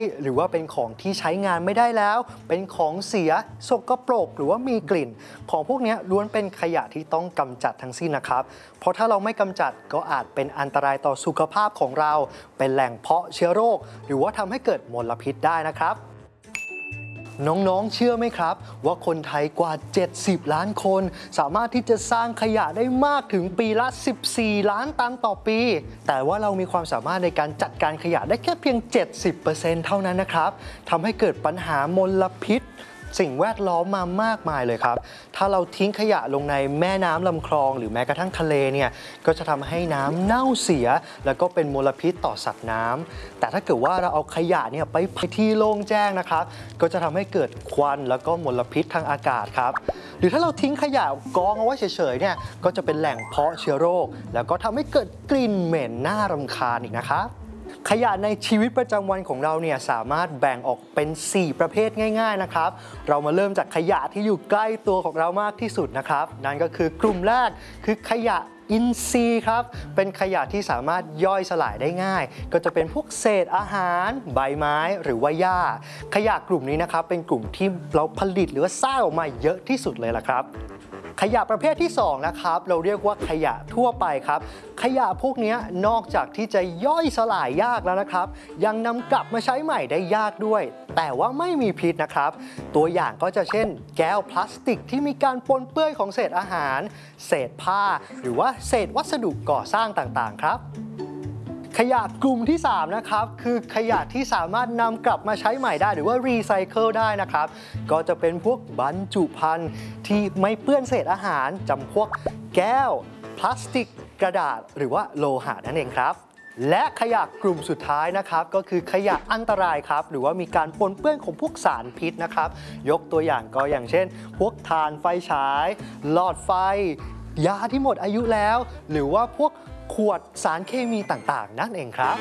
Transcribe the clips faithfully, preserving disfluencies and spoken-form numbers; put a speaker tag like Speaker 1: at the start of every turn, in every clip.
Speaker 1: หรือว่าเป็นของที่ใช้งานไม่ได้แล้วเป็นของเสียสกปรกหรือว่ามีกลิ่นของพวกนี้ล้วนเป็นขยะที่ต้องกำจัดทั้งสิ้นนะครับเพราะถ้าเราไม่กำจัดก็อาจเป็นอันตรายต่อสุขภาพของเราเป็นแหล่งเพาะเชื้อโรคหรือว่าทำให้เกิดมลพิษได้นะครับน้องๆเชื่อไหมครับว่าคนไทยกว่าเจ็ดสิบล้านคนสามารถที่จะสร้างขยะได้มากถึงปีละสิบสี่ล้านตันต่อปีแต่ว่าเรามีความสามารถในการจัดการขยะได้แค่เพียง เจ็ดสิบเปอร์เซ็นต์ เท่านั้นนะครับทำให้เกิดปัญหามลพิษสิ่งแวดล้อมมามากมายเลยครับถ้าเราทิ้งขยะลงในแม่น้ำลำคลองหรือแม้กระทั่งทะเลเนี่ยก็จะทำให้น้ำเน่าเสียแล้วก็เป็นมลพิษต่อสัตว์น้ำแต่ถ้าเกิดว่าเราเอาขยะเนี่ยไปที่โล่งแจ้งนะครับก็จะทำให้เกิดควันแล้วก็มลพิษทางอากาศครับหรือถ้าเราทิ้งขยะกองเอาไว้เฉยๆเนี่ยก็จะเป็นแหล่งเพาะเชื้อโรคแล้วก็ทำให้เกิดกลิ่นเหม็นน่ารำคาญอีกนะครับขยะในชีวิตประจำวันของเราเนี่ยสามารถแบ่งออกเป็นสี่ประเภทง่ายๆนะครับเรามาเริ่มจากขยะที่อยู่ใกล้ตัวของเรามากที่สุดนะครับนั่นก็คือกลุ่มแรกคือขยะอินทรีย์ครับเป็นขยะที่สามารถย่อยสลายได้ง่ายก็จะเป็นพวกเศษอาหารใบไม้หรือว่าหญ้าขยะกลุ่มนี้นะครับเป็นกลุ่มที่เราผลิตหรือว่าสร้างออกมาเยอะที่สุดเลยล่ะครับขยะประเภทที่สองนะครับเราเรียกว่าขยะทั่วไปครับขยะพวกนี้นอกจากที่จะย่อยสลายยากแล้วนะครับยังนำกลับมาใช้ใหม่ได้ยากด้วยแต่ว่าไม่มีพิษนะครับตัวอย่างก็จะเช่นแก้วพลาสติกที่มีการปนเปื้อนของเศษอาหารเศษผ้าหรือว่าเศษวัสดุก่อสร้างต่างๆครับขยะกลุ่มที่สามนะครับคือขยะที่สามารถนำกลับมาใช้ใหม่ได้หรือว่ารีไซเคิลได้นะครับก็จะเป็นพวกบรรจุภัณฑ์ที่ไม่เปื้อนเศษอาหารจำพวกแก้วพลาสติกกระดาษหรือว่าโลหะนั่นเองครับและขยะกลุ่มสุดท้ายนะครับก็คือขยะอันตรายครับหรือว่ามีการปนเปื้อนของพวกสารพิษนะครับยกตัวอย่างก็อย่างเช่นพวกถ่านไฟฉายหลอดไฟยาที่หมดอายุแล้วหรือว่าพวกขวดสารเคมีต่างๆนั่นเองครับ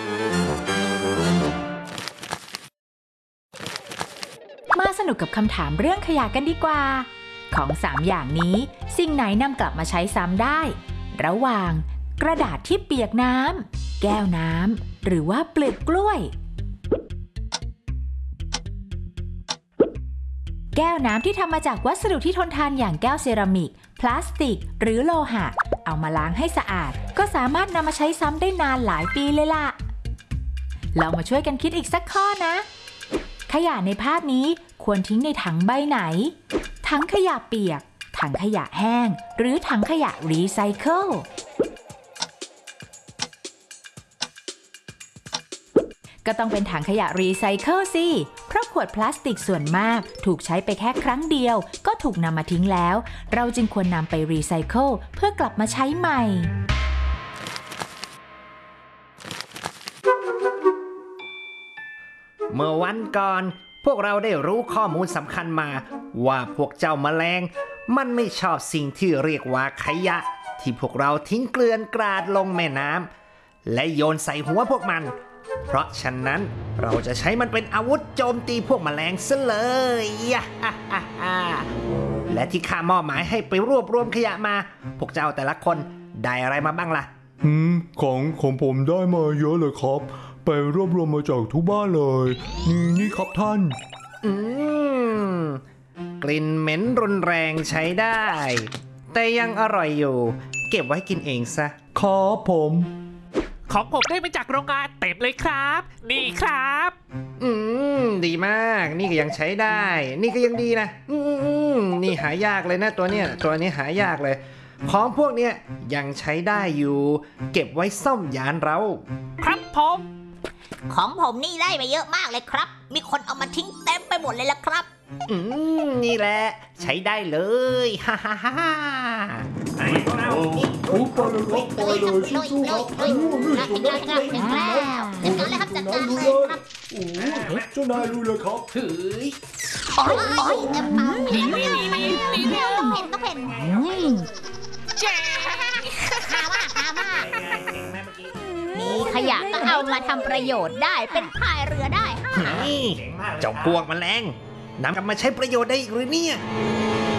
Speaker 2: มาสนุกกับคำถามเรื่องขยะกันดีกว่าของสามอย่างนี้สิ่งไหนนำกลับมาใช้ซ้ำได้ระหว่างกระดาษที่เปียกน้ำแก้วน้ำหรือว่าเปลือกกล้วยแก้วน้ำที่ทำมาจากวัสดุที่ทนทานอย่างแก้วเซรามิกพลาสติกหรือโลหะเอามาล้างให้สะอาดก็สามารถนำมาใช้ซ้ำได้นานหลายปีเลยล่ะเรามาช่วยกันคิดอีกสักข้อนะขยะในภาพนี้ควรทิ้งในถังใบไหนถังขยะเปียกถังขยะแห้งหรือถังขยะรีไซเคิลก็ต้องเป็นถังขยะรีไซเคิลสิเพราะขวดพลาสติกส่วนมากถูกใช้ไปแค่ครั้งเดียวก็ถูกนำมาทิ้งแล้วเราจึงควรนำไปรีไซเคิลเพื่อกลับมาใช้ใหม่
Speaker 3: เมื่อวันก่อนพวกเราได้รู้ข้อมูลสำคัญมาว่าพวกเจ้าแมลงมันไม่ชอบสิ่งที่เรียกว่าขยะที่พวกเราทิ้งเกลื่อนกราดลงแม่น้ำและโยนใส่หัวพวกมันเพราะฉะนั้นเราจะใช้มันเป็นอาวุธโจมตีพวกแมลงซะเลยและที่ข้ามอบหมายให้ไปรวบรวมขยะมาพวกเจ้าแต่ละคนได้อะไรมาบ้างล่ะ
Speaker 4: อืมของของผมได้มาเยอะเลยครับไปรวบรวมมาจากทุกบ้านเลยนี่นี่ครับท่าน
Speaker 3: อืมกลิ่นเหม็นรุนแรงใช้ได้แต่ยังอร่อยอยู่เก็บไว้กินเองซะ
Speaker 4: ครับผม
Speaker 5: ของผมได้มาจากโรงงานเต็มเลยครับนี่ครับ
Speaker 3: อืมดีมากนี่ก็ยังใช้ได้นี่ก็ยังดีนะอืมนี่หายากเลยนะตัวเนี้ยตัวนี้หายากเลยของพวกเนี้ยยังใช้ได้อยู่เก็บไว้ซ่อมยานเรา
Speaker 5: ครับผม
Speaker 6: ของผมนี่ได้ไปเยอะมากเลยครับมีคนเอามาทิ้งเต็มไปหมดเลยละครับ
Speaker 3: อืมนี่แหละใช้ได้เลยฮ่าฮ่าฮ่าไอ้พวกเรา
Speaker 4: ทุบไปเลยครับไปเลยสู้ๆครับโอ้
Speaker 6: ยจัดการครับจัดการแล้วจัดการเลยครับจัดการเลยครับ
Speaker 4: โอ้เจ้านายรู้เลยครับ
Speaker 3: เฮ้ย
Speaker 6: โอ้ยโอ้ยเต็มปากนี่นี่นี่นี่นี่ต้องเห็นต้องเห็นเจ๊หาว่าหาว่ามีขยะก็เอามาทำประโยชน์ได้เป็นพายเรือได้
Speaker 3: เจ้าพวกแมลงนำกลับมาใช้ประโยชน์ได้อีกหรือเนี่ย